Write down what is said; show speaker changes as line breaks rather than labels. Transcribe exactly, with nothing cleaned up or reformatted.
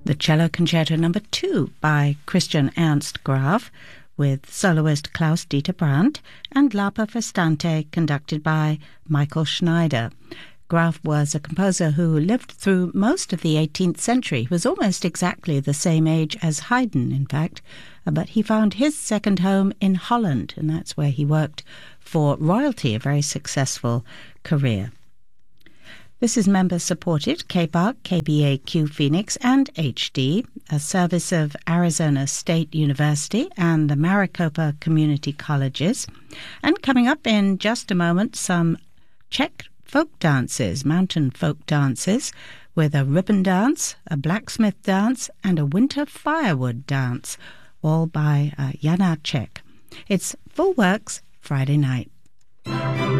The Cello Concerto Number two by Christian Ernst Graf, with soloist Klaus-Dieter Brandt, and Lapa Festante, conducted by Michael Schneider. Graf was a composer who lived through most of the eighteenth century. He was almost exactly the same age as Haydn, in fact, but he found his second home in Holland, and that's where he worked for royalty, a very successful career. This is member-supported K P A R C, K B A Q Phoenix, and H D, a service of Arizona State University and the Maricopa Community Colleges. And coming up in just a moment, some Czech folk dances, mountain folk dances, with a ribbon dance, a blacksmith dance, and a winter firewood dance, all by uh, Jana Czech. It's Full Works Friday night.